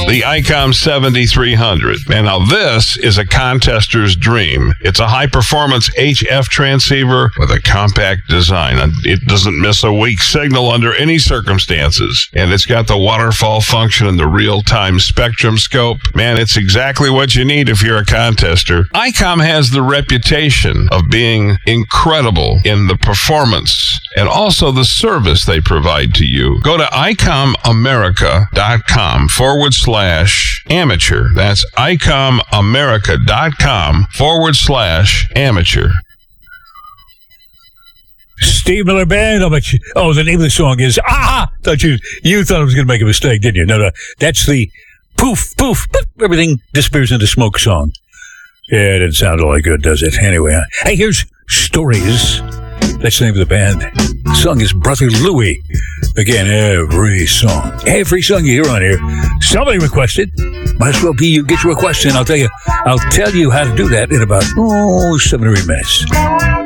the ICOM 7300. And now this is a contester's dream. It's a high-performance HF transceiver with a compact design. It doesn't miss a weak signal under any circumstances. And it's got the waterfall function and the real-time spectrum scope. Man, it's exactly what you need if you're a contester. ICOM has the reputation of being incredible in the performance and also the service they provide to you. Go to ICOMAmerica.com/amateur. That's ICOMAmerica.com/amateur. Steve Miller Band. The name of the song is Thought you thought I was going to make a mistake, didn't you? No. That's the poof, poof, poof, everything disappears into smoke song. Yeah, it didn't sound all that good, does it? Anyway, hey, here's Stories. That's the name of the band. The song is Brother Louie. Again, every song you hear on here, somebody requested. Might as well be you. Get your request in. I'll tell you how to do that in about 7 or 8 minutes.